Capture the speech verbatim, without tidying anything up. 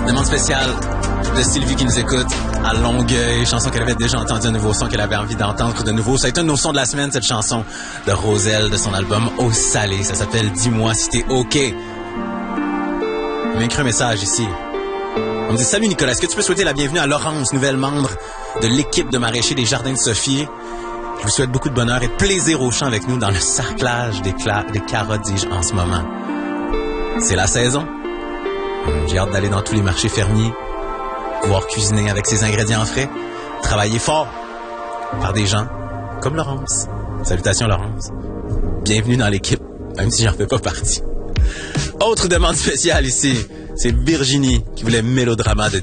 Demande spéciale de Sylvie qui nous écoute à Longueuil. Chanson qu'elle avait déjà entendue, un nouveau son qu'elle avait envie d'entendre de nouveau. Ça a été un de nos sons de la semaine, cette chanson de Roselle, de son album Eau salée. Ça s'appelle Dis-moi si t'es OK. Il m'a écrit un message ici. On me dit, salut Nicolas, est-ce que tu peux souhaiter la bienvenue à Laurence, nouvelle membre de l'équipe de maraîchers des Jardins de Sophie? Je vous souhaite beaucoup de bonheur et de plaisir au champ avec nous dans le sarclage des, cla- des carottes, dis-je, en ce moment. C'est la saison. J'ai hâte d'aller dans tous les marchés fermiers, pouvoir cuisiner avec ses ingrédients frais, travailler fort par des gens comme Laurence. Salutations Laurence. Bienvenue dans l'équipe, même si j'en fais pas partie. Autre demande spéciale ici, c'est Virginie qui voulait Mélodrama de